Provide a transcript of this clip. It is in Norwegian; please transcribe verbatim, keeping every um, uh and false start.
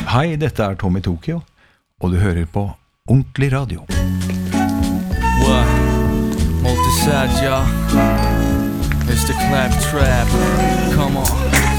Hei, dette er Tommy Tokyo, og du hører på Ordentlig Radio. What? Multiside, y'all. It's the clap trap. Come on.